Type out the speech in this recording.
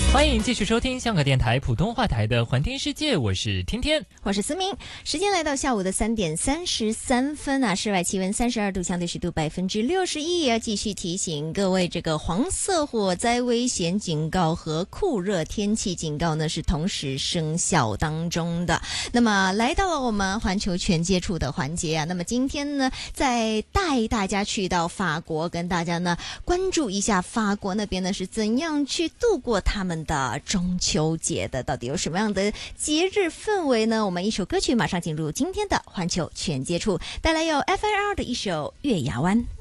欢迎继续收听香港电台普通话台的环听世界，我是天天， 我是思明。时间来到下午的3点33分啊，室外气温32度，相对湿度61%。要继续提醒各位，这个黄色火灾危险警告和酷热天气警告呢是同时生效当中的。那么来到了我们环球全接触的环节啊，那么今天呢再带大家去到法国，跟大家呢关注一下法国那边呢是怎样去度过他们的中秋节的，到底有什么样的节日氛围呢？我们一首歌曲马上进入今天的环球全接触，带来有 FIR 的一首《月牙湾》。